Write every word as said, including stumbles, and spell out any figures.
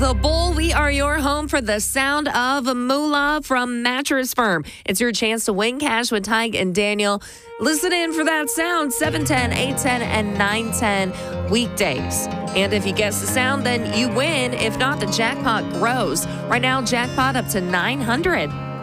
The Bull, we are your home for the sound of moolah from Mattress Firm. It's your chance to win cash with Tyke and Daniel. Listen in for that sound, seven ten, eight ten, and nine ten weekdays. And if you guess the sound, then you win. If not, the jackpot grows. Right now, jackpot up to nine hundred.